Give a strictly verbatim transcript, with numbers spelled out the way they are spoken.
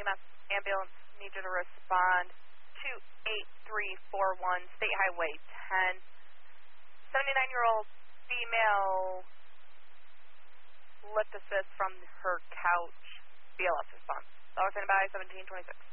E M S ambulance, need you to respond. two eight three four one, State Highway ten. seventy-nine-year-old female lift assist from her couch. B L S response. Dollar standby, seventeen twenty-six.